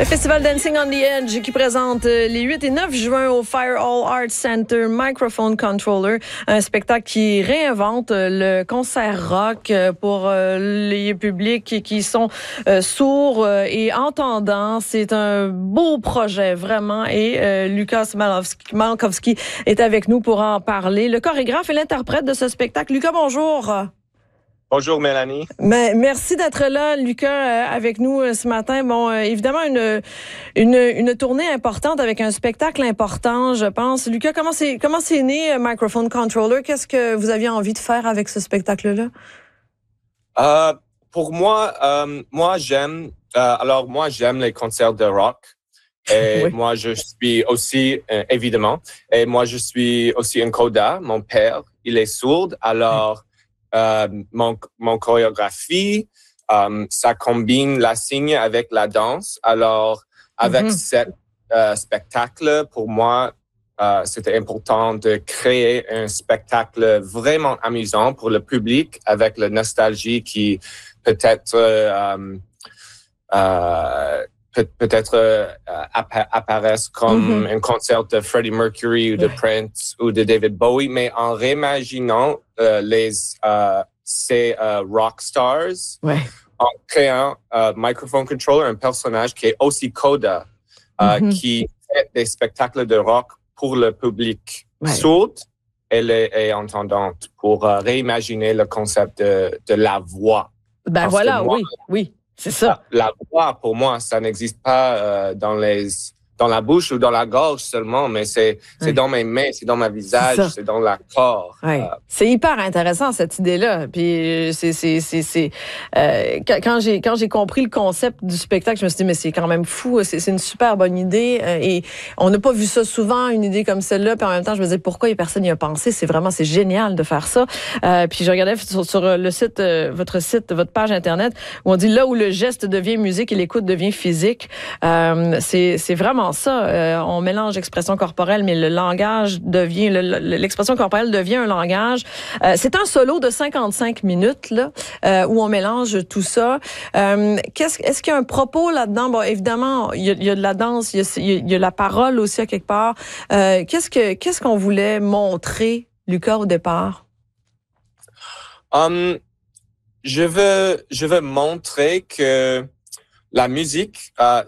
Le festival Dancing on the Edge qui présente les 8 et 9 juin au Fire Hall Arts Center Microphone Controller, un spectacle qui réinvente le concert rock pour les publics qui sont sourds et entendants. C'est un beau projet, vraiment, et Lukas Malkowski est avec nous pour en parler. Le chorégraphe et l'interprète de ce spectacle. Lucas, bonjour. Bonjour Mélanie. Merci d'être là, Lucas, avec nous ce matin. Bon, évidemment, une tournée importante avec un spectacle important, je pense. Lucas, comment c'est né Microphone Controller? Qu'est-ce que vous aviez envie de faire avec ce spectacle-là? Pour moi, j'aime les concerts de rock. Et oui. Moi, je suis aussi, évidemment, je suis aussi un coda. Mon père, il est sourd, alors... mon chorégraphie, ça combine la signe avec la danse. Alors, avec ce spectacle, pour moi, c'était important de créer un spectacle vraiment amusant pour le public avec la nostalgie qui peut-être apparaissent comme un concert de Freddie Mercury ou de Prince ou de David Bowie, mais en réimaginant ces rock stars, en créant Microphone Controller, un personnage qui est aussi coda, qui fait des spectacles de rock pour le public sourd et entendante, pour réimaginer le concept de la voix. Ben voilà, oui. C'est ça. La voix, pour moi, ça n'existe pas dans la bouche ou dans la gorge seulement, mais c'est dans mes mains, c'est dans ma visage, c'est dans le corps. C'est hyper intéressant, cette idée-là. Puis quand j'ai compris le concept du spectacle, je me suis dit, mais c'est quand même fou, c'est une super bonne idée. Et on n'a pas vu ça souvent, une idée comme celle-là. Puis en même temps, je me disais, pourquoi personne n'y a pensé? C'est génial de faire ça. Puis je regardais sur le site, votre page Internet, où on dit là où le geste devient musique et l'écoute devient physique. C'est vraiment ça. On mélange expression corporelle, mais le langage devient... l'expression corporelle devient un langage. C'est un solo de 55 minutes là, où on mélange tout ça. Est-ce qu'il y a un propos là-dedans? Bon, évidemment, il y a de la danse, il y a la parole aussi à quelque part. Qu'est-ce qu'on voulait montrer, Lucas, au départ? Je veux montrer que la musique,